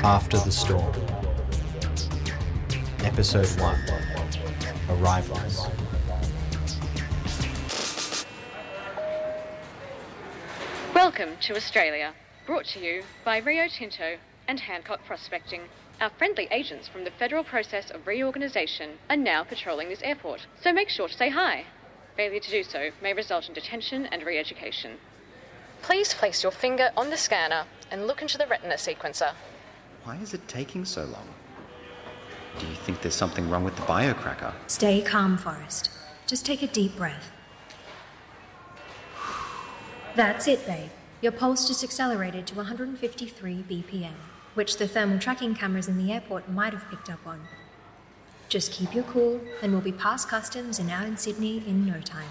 After the Storm. Episode 1. Arrivals. Welcome to Australia, brought to you by Rio Tinto and Hancock Prospecting. Our friendly agents from the Federal Process of Reorganisation are now patrolling this airport, so make sure to say hi. Failure to do so may result in detention and re-education. Please place your finger on the scanner and look into the retina sequencer. Why is it taking so long? Do you think there's something wrong with the biocracker? Stay calm, Forrest. Just take a deep breath. That's it, babe. Your pulse just accelerated to 153 BPM, which the thermal tracking cameras in the airport might have picked up on. Just keep your cool, and we'll be past customs and out in Sydney in no time.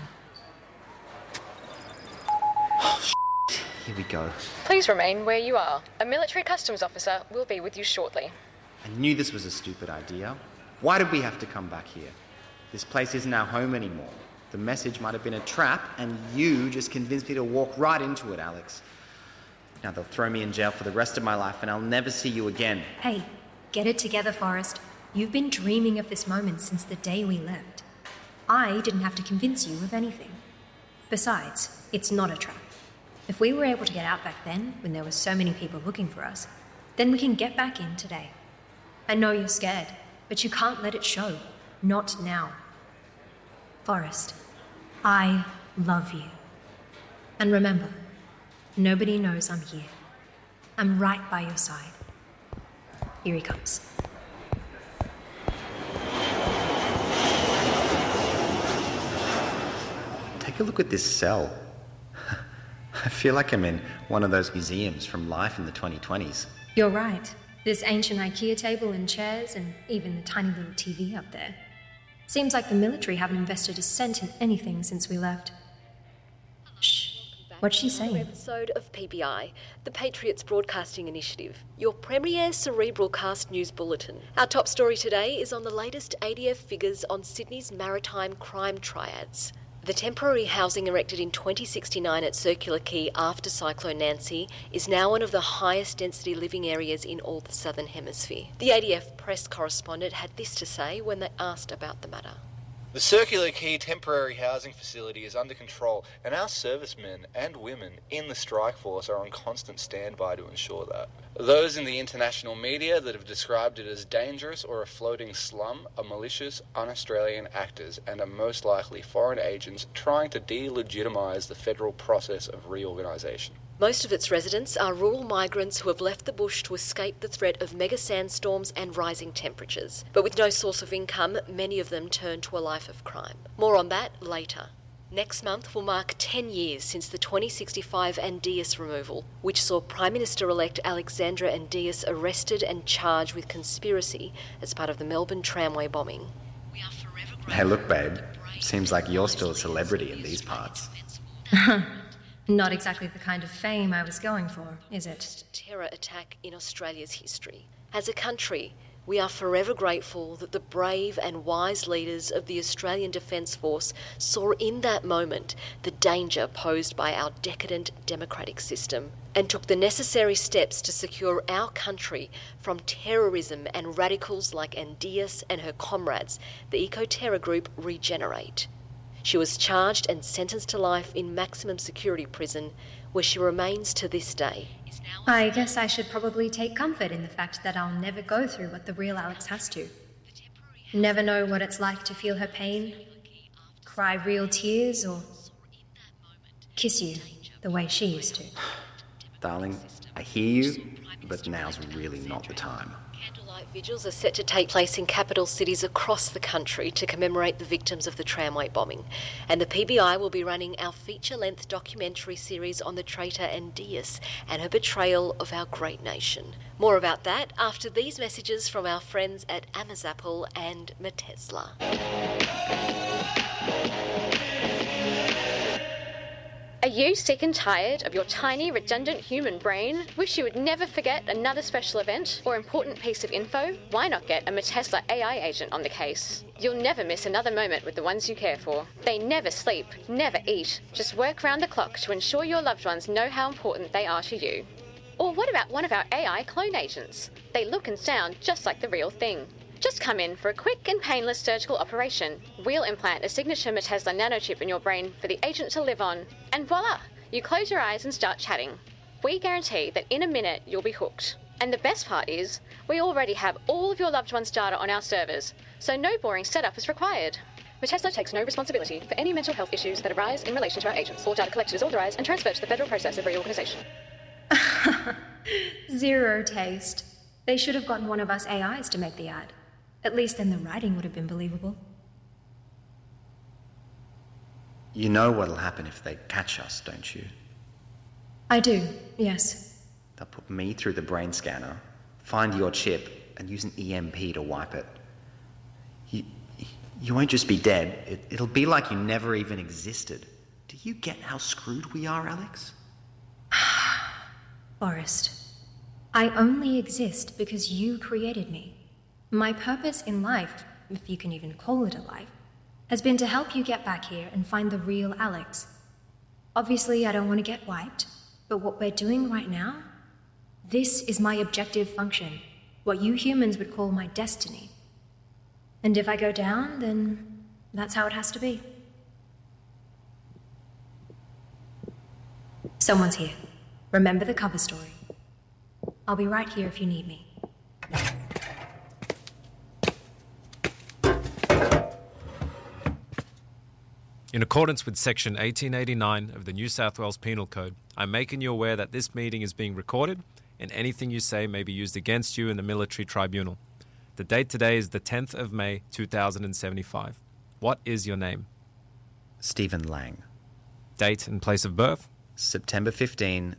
Here we go. Please remain where you are. A military customs officer will be with you shortly. I knew this was a stupid idea. Why did we have to come back here? This place isn't our home anymore. The message might have been a trap, and you just convinced me to walk right into it, Alex. Now they'll throw me in jail for the rest of my life, and I'll never see you again. Hey, get it together, Forrest. You've been dreaming of this moment since the day we left. I didn't have to convince you of anything. Besides, it's not a trap. If we were able to get out back then, when there were so many people looking for us, then we can get back in today. I know you're scared, but you can't let it show. Not now. Forrest, I love you. And remember, nobody knows I'm here. I'm right by your side. Here he comes. Take a look at this cell. I feel like I'm in one of those museums from life in the 2020s. You're right. This ancient IKEA table and chairs, and even the tiny little TV up there. Seems like the military haven't invested a cent in anything since we left. Shh. What's she saying? Another episode of PBI, the Patriots Broadcasting Initiative, your premier cerebral cast news bulletin. Our top story today is on the latest ADF figures on Sydney's maritime crime triads. The temporary housing erected in 2069 at Circular Quay after Cyclone Nancy is now one of the highest density living areas in all the Southern Hemisphere. The ADF press correspondent had this to say when they asked about the matter. The Circular Quay temporary housing facility is under control, and our servicemen and women in the strike force are on constant standby to ensure that. Those in the international media that have described it as dangerous or a floating slum are malicious, un-Australian actors and are most likely foreign agents trying to delegitimise the federal process of reorganisation. Most of its residents are rural migrants who have left the bush to escape the threat of mega sandstorms and rising temperatures. But with no source of income, many of them turn to a life of crime. More on that later. Next month will mark 10 years since the 2065 Andias removal, which saw Prime Minister-elect Alexandra Andias arrested and charged with conspiracy as part of the Melbourne tramway bombing. We are forever grateful. Hey, look, babe. Seems like you're still a celebrity in these parts. Not exactly the kind of fame I was going for, is it? Terror attack in Australia's history. As a country, we are forever grateful that the brave and wise leaders of the Australian Defence Force saw in that moment the danger posed by our decadent democratic system and took the necessary steps to secure our country from terrorism and radicals like Andias and her comrades, the eco-terror group Regenerate. She was charged and sentenced to life in maximum security prison, where she remains to this day. I guess I should probably take comfort in the fact that I'll never go through what the real Alex has to. Never know what it's like to feel her pain, cry real tears, or kiss you the way she used to. Darling, I hear you, but now's really not the time. Candlelight vigils are set to take place in capital cities across the country to commemorate the victims of the tramway bombing. And the PBI will be running our feature-length documentary series on the traitor Andias and her betrayal of our great nation. More about that after these messages from our friends at Amazapple and Metesla. Are you sick and tired of your tiny, redundant human brain? Wish you would never forget another special event or important piece of info? Why not get a Metesla AI agent on the case? You'll never miss another moment with the ones you care for. They never sleep, never eat, just work round the clock to ensure your loved ones know how important they are to you. Or what about one of our AI clone agents? They look and sound just like the real thing. Just come in for a quick and painless surgical operation. We'll implant a signature Metesla nanochip in your brain for the agent to live on. And voila! You close your eyes and start chatting. We guarantee that in a minute you'll be hooked. And the best part is, we already have all of your loved ones' data on our servers, so no boring setup is required. Metesla takes no responsibility for any mental health issues that arise in relation to our agents. All data collected is authorised and transferred to the federal process of reorganisation. Zero taste. They should have gotten one of us AIs to make the ad. At least then the writing would have been believable. You know what'll happen if they catch us, don't you? I do, yes. They'll put me through the brain scanner, find your chip, and use an EMP to wipe it. You won't just be dead. It'll be like you never even existed. Do you get how screwed we are, Alex? Forrest, I only exist because you created me. My purpose in life, if you can even call it a life, has been to help you get back here and find the real Alex. Obviously, I don't want to get wiped, but what we're doing right now, this is my objective function, what you humans would call my destiny. And if I go down, then that's how it has to be. Someone's here. Remember the cover story. I'll be right here if you need me. In accordance with Section 1889 of the New South Wales Penal Code, I'm making you aware that this meeting is being recorded and anything you say may be used against you in the military tribunal. The date today is the 10th of May, 2075. What is your name? Stephen Lang. Date and place of birth? September 15,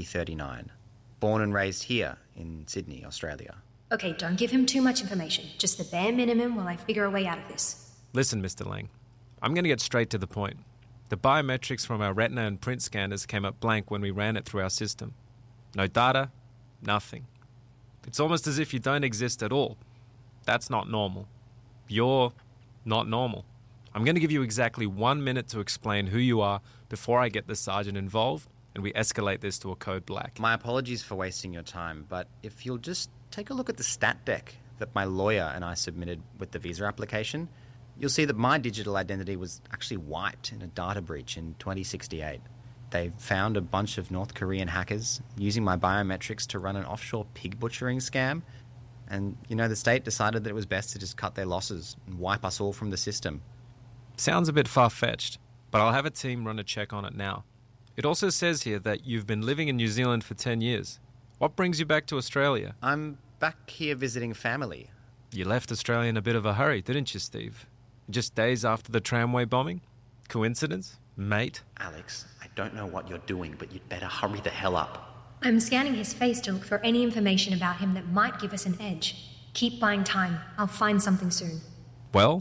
2039. Born and raised here in Sydney, Australia. Okay, don't give him too much information. Just the bare minimum while I figure a way out of this. Listen, Mr. Lang. I'm going to get straight to the point. The biometrics from our retina and print scanners came up blank when we ran it through our system. No data, nothing. It's almost as if you don't exist at all. That's not normal. You're not normal. I'm going to give you exactly 1 minute to explain who you are before I get the sergeant involved and we escalate this to a code black. My apologies for wasting your time, but if you'll just take a look at the stat deck that my lawyer and I submitted with the visa application, you'll see that my digital identity was actually wiped in a data breach in 2068. They found a bunch of North Korean hackers using my biometrics to run an offshore pig butchering scam. And, the state decided that it was best to just cut their losses and wipe us all from the system. Sounds a bit far-fetched, but I'll have a team run a check on it now. It also says here that you've been living in New Zealand for 10 years. What brings you back to Australia? I'm back here visiting family. You left Australia in a bit of a hurry, didn't you, Steve? Just days after the tramway bombing? Coincidence? Mate? Alex, I don't know what you're doing, but you'd better hurry the hell up. I'm scanning his face to look for any information about him that might give us an edge. Keep buying time. I'll find something soon. Well?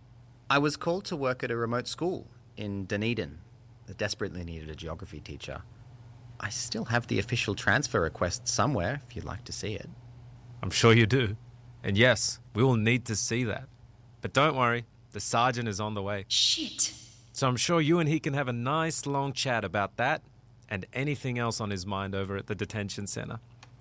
I was called to work at a remote school in Dunedin. They desperately needed a geography teacher. I still have the official transfer request somewhere, if you'd like to see it. I'm sure you do. And yes, we will need to see that. But don't worry, the sergeant is on the way. Shit. So I'm sure you and he can have a nice long chat about that and anything else on his mind over at the detention centre.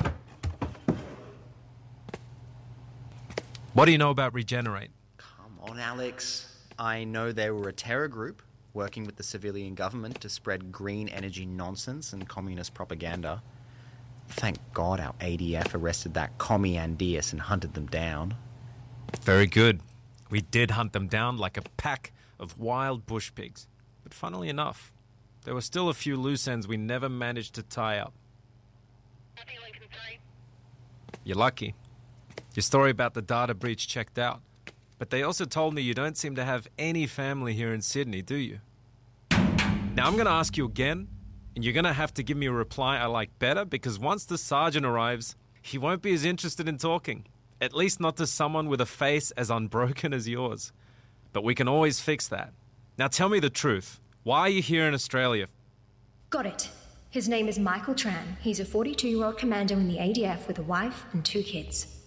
What do you know about Regenerate? Come on, Alex. I know they were a terror group working with the civilian government to spread green energy nonsense and communist propaganda. Thank God our ADF arrested that commie Andius and hunted them down. Very good. We did hunt them down like a pack of wild bush pigs. But funnily enough, there were still a few loose ends we never managed to tie up. You're lucky. Your story about the data breach checked out. But they also told me you don't seem to have any family here in Sydney, do you? Now I'm going to ask you again, and you're going to have to give me a reply I like better, because once the sergeant arrives, he won't be as interested in talking. At least not to someone with a face as unbroken as yours. But we can always fix that. Now tell me the truth. Why are you here in Australia? Got it. His name is Michael Tran. He's a 42-year-old commando in the ADF with a wife and 2 kids.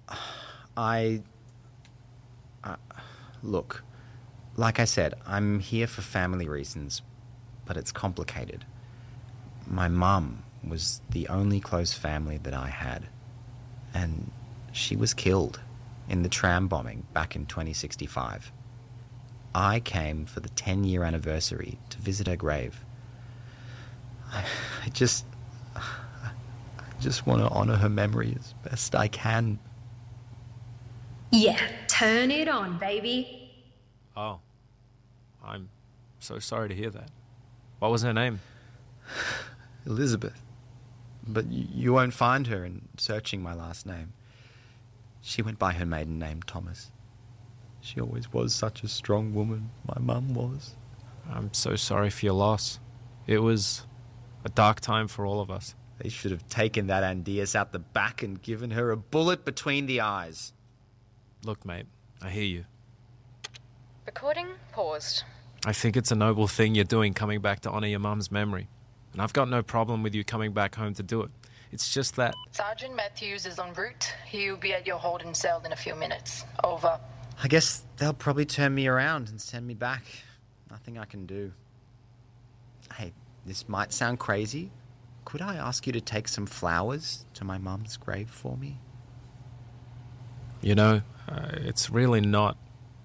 Look, like I said, I'm here for family reasons, but it's complicated. My mum was the only close family that I had, and She was killed in the tram bombing back in 2065. I came for the 10-year anniversary to visit her grave. I just want to honour her memory as best I can. Yeah, turn it on, baby. Oh, I'm so sorry to hear that. What was her name? Elizabeth. But you won't find her in searching my last name. She went by her maiden name, Thomas. She always was such a strong woman, my mum was. I'm so sorry for your loss. It was a dark time for all of us. They should have taken that Andias out the back and given her a bullet between the eyes. Look, mate, I hear you. Recording paused. I think it's a noble thing you're doing coming back to honour your mum's memory. And I've got no problem with you coming back home to do it. It's just that... Sergeant Matthews is en route. He'll be at your holding cell in a few minutes. Over. I guess they'll probably turn me around and send me back. Nothing I can do. Hey, this might sound crazy. Could I ask you to take some flowers to my mum's grave for me? You know, it's really not...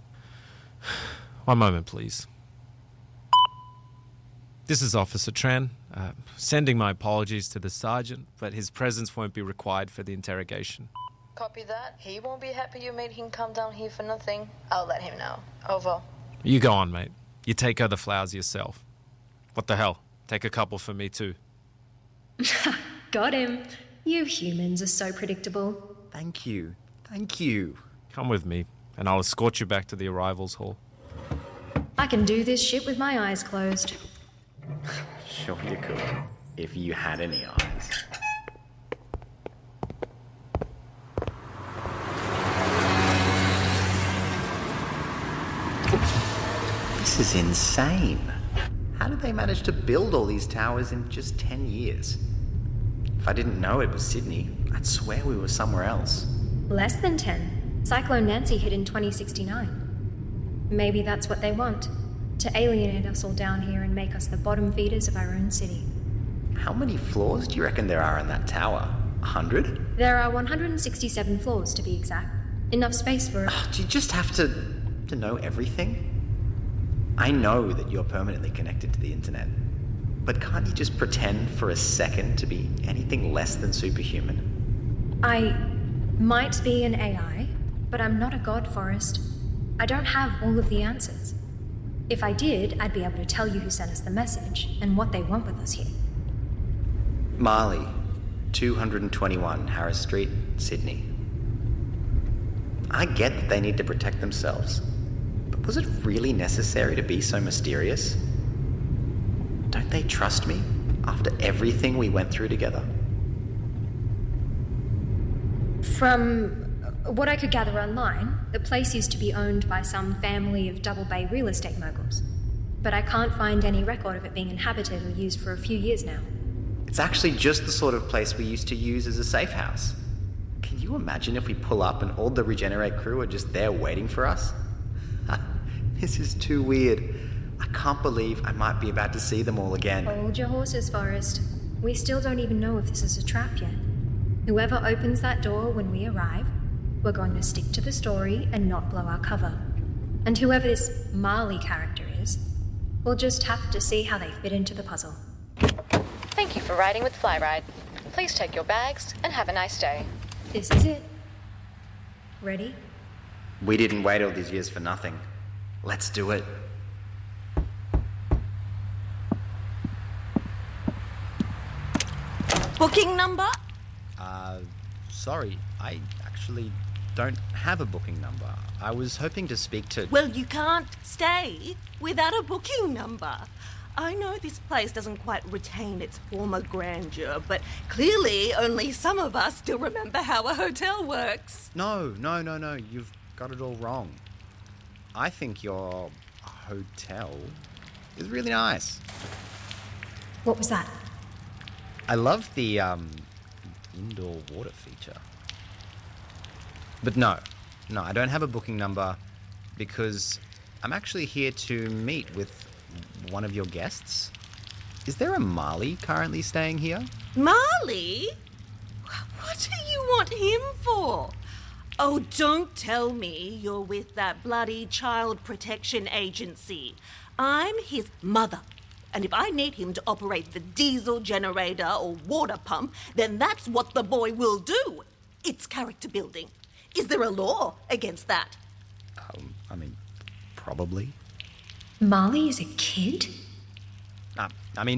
One moment, please. This is Officer Tran. Sending my apologies to the sergeant, but his presence won't be required for the interrogation. Copy that. He won't be happy you made him come down here for nothing. I'll let him know. Over. You go on, mate. You take her the flowers yourself. What the hell? Take a couple for me too. Got him. You humans are so predictable. Thank you. Thank you. Come with me, and I'll escort you back to the arrivals hall. I can do this shit with my eyes closed. Sure you could, if you had any eyes. This is insane. How did they manage to build all these towers in just 10 years? If I didn't know it was Sydney, I'd swear we were somewhere else. Less than 10. Cyclone Nancy hit in 2069. Maybe that's what they want. To alienate us all down here and make us the bottom feeders of our own city. How many floors do you reckon there are in that tower? 100? There are 167 floors, to be exact. Enough space for... Do you just have to know everything? I know that you're permanently connected to the internet, but can't you just pretend for a second to be anything less than superhuman? I might be an AI, but I'm not a god, Forrest. I don't have all of the answers. If I did, I'd be able to tell you who sent us the message and what they want with us here. Marley, 221 Harris Street, Sydney. I get that they need to protect themselves, but was it really necessary to be so mysterious? Don't they trust me after everything we went through together? From what I could gather online, the place used to be owned by some family of Double Bay real estate moguls. But I can't find any record of it being inhabited or used for a few years now. It's actually just the sort of place we used to use as a safe house. Can you imagine if we pull up and all the Regenerate crew are just there waiting for us? This is too weird. I can't believe I might be about to see them all again. Hold your horses, Forrest. We still don't even know if this is a trap yet. Whoever opens that door when we arrive, we're going to stick to the story and not blow our cover. And whoever this Marley character is, we'll just have to see how they fit into the puzzle. Thank you for riding with Flyride. Please take your bags and have a nice day. This is it. Ready? We didn't wait all these years for nothing. Let's do it. Booking number? Sorry, I actually don't have a booking number. I was hoping to speak to... Well, you can't stay without a booking number. I know this place doesn't quite retain its former grandeur, but clearly only some of us still remember how a hotel works. No. You've got it all wrong. I think your hotel is really nice. What was that? I love the, indoor water feature. But no, I don't have a booking number because I'm actually here to meet with one of your guests. Is there a Marley currently staying here? Marley? What do you want him for? Oh, don't tell me you're with that bloody child protection agency. I'm his mother. And if I need him to operate the diesel generator or water pump, then that's what the boy will do. It's character building. Is there a law against that? Probably. Marley is a kid? No.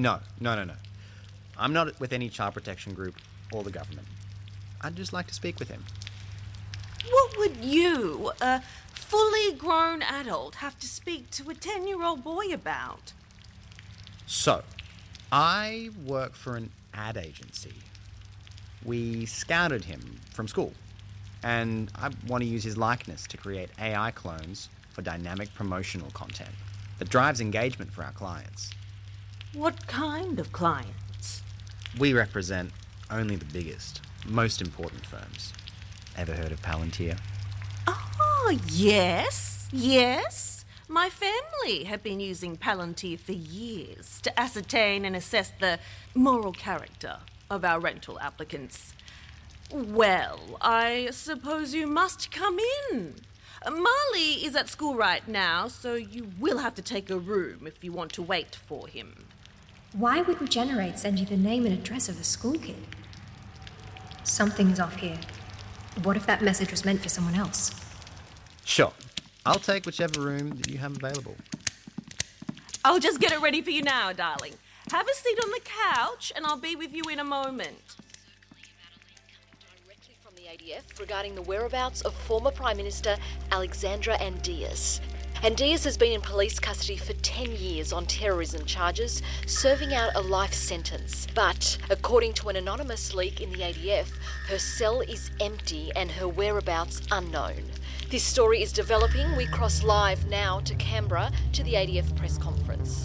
I'm not with any child protection group or the government. I'd just like to speak with him. What would you, a fully grown adult, have to speak to a 10-year-old boy about? So, I work for an ad agency. We scouted him from school, and I want to use his likeness to create AI clones for dynamic promotional content that drives engagement for our clients. What kind of clients? We represent only the biggest, most important firms. Ever heard of Palantir? Oh, yes. My family have been using Palantir for years to ascertain and assess the moral character of our rental applicants. Well, I suppose you must come in. Marley is at school right now, so you will have to take a room if you want to wait for him. Why would Regenerate send you the name and address of a school kid? Something's off here. What if that message was meant for someone else? Sure. I'll take whichever room that you have available. I'll just get it ready for you now, darling. Have a seat on the couch and I'll be with you in a moment. Directly from the ADF regarding the whereabouts of former Prime Minister Alexandra Andias. Andias has been in police custody for 10 years on terrorism charges, serving out a life sentence. But, according to an anonymous leak in the ADF, her cell is empty and her whereabouts unknown. This story is developing. We cross live now to Canberra to the ADF press conference.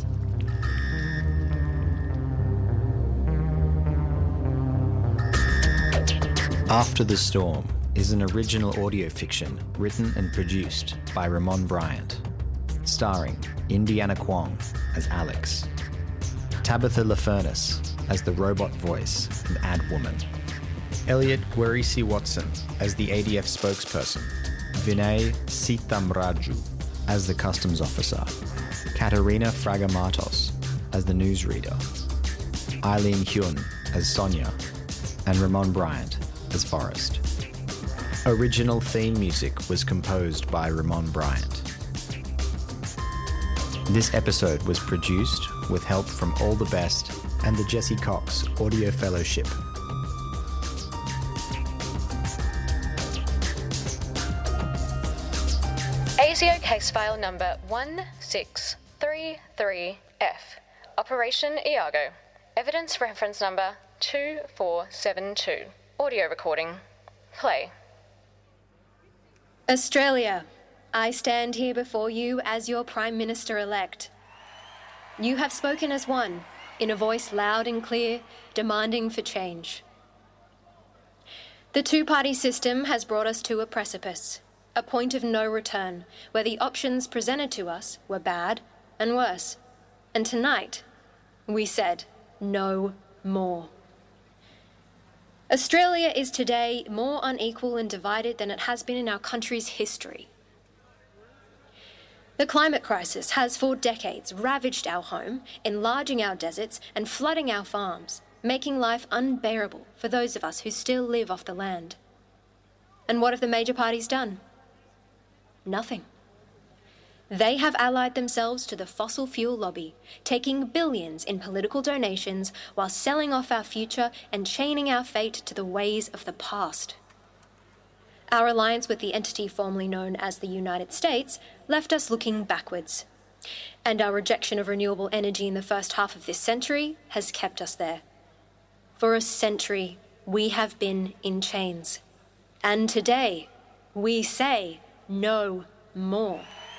After the Storm is an original audio fiction written and produced by Ramon Bryant, starring Indiana Kwong as Alex, Tabitha LaFurnace as the robot voice and ad woman, Elliot Guerisi Watson as the ADF spokesperson, Vinay Sitamraju as the customs officer, Katerina Fragamatos as the newsreader, Eileen Hyun as Sonia, and Ramon Bryant as Forrest. Original theme music was composed by Ramon Bryant. This episode was produced with help from All the Best and the Jesse Cox Audio Fellowship. ASIO case file number 1633F. Operation Iago. Evidence reference number 2472. Audio recording. Play. Australia, I stand here before you as your Prime Minister-elect. You have spoken as one, in a voice loud and clear, demanding for change. The two-party system has brought us to a precipice, a point of no return, where the options presented to us were bad and worse. And tonight, we said no more. Australia is today more unequal and divided than it has been in our country's history. The climate crisis has for decades ravaged our home, enlarging our deserts and flooding our farms, making life unbearable for those of us who still live off the land. And what have the major parties done? Nothing. They have allied themselves to the fossil fuel lobby, taking billions in political donations while selling off our future and chaining our fate to the ways of the past. Our alliance with the entity formerly known as the United States left us looking backwards. And our rejection of renewable energy in the first half of this century has kept us there. For a century, we have been in chains. And today, we say no more.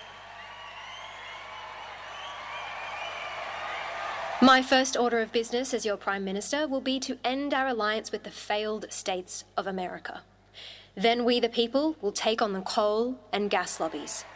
My first order of business as your Prime Minister will be to end our alliance with the failed states of America. Then we, the people, will take on the coal and gas lobbies.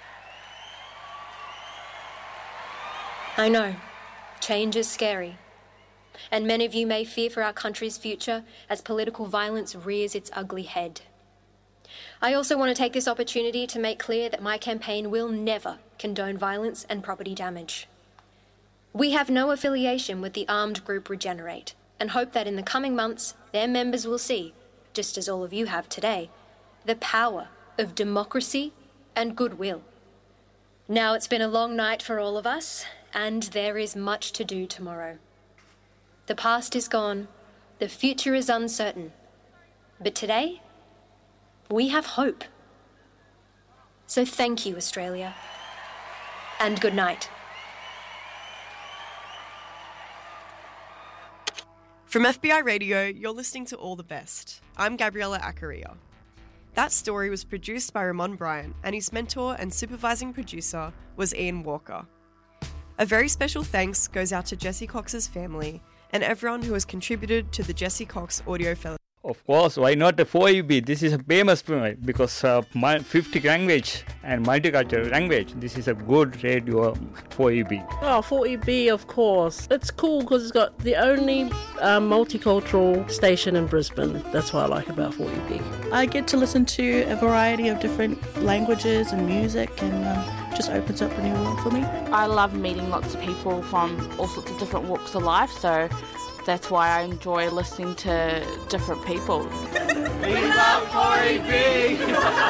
I know, change is scary. And many of you may fear for our country's future as political violence rears its ugly head. I also want to take this opportunity to make clear that my campaign will never condone violence and property damage. We have no affiliation with the armed group Regenerate, and hope that in the coming months, their members will see, just as all of you have today, the power of democracy and goodwill. Now it's been a long night for all of us, and there is much to do tomorrow. The past is gone, the future is uncertain, but today, we have hope. So thank you, Australia, and good night. From FBI Radio, you're listening to All the Best. I'm Gabriella Accaria. That story was produced by Ramon Bryant, and his mentor and supervising producer was Ian Walker. A very special thanks goes out to Jesse Cox's family and everyone who has contributed to the Jesse Cox Audio Fellowship. Of course, why not a 4EB? This is a famous because 50 language and multicultural language. This is a good radio 4EB. Oh, 4EB, of course. It's cool because it's got the only multicultural station in Brisbane. That's what I like about 4EB. I get to listen to a variety of different languages and music, and just opens up a new world for me. I love meeting lots of people from all sorts of different walks of life, so that's why I enjoy listening to different people. We love 4EB!